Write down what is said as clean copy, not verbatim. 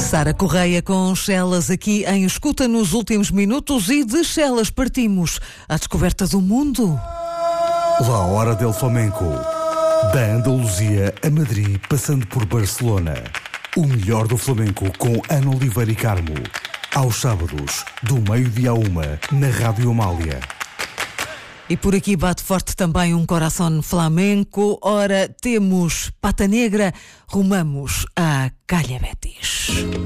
Sara Correia com Chelas aqui em Escuta nos últimos minutos e de Chelas partimos à descoberta do mundo. La Hora del Flamenco. Da Andaluzia a Madrid, passando por Barcelona. O melhor do flamenco com Ana Oliveira e Carmo. Aos sábados, do meio-dia à 1, na Rádio Amália. E por aqui bate forte também um coração flamenco. Ora, temos Pata Negra, rumamos a Calha Betis.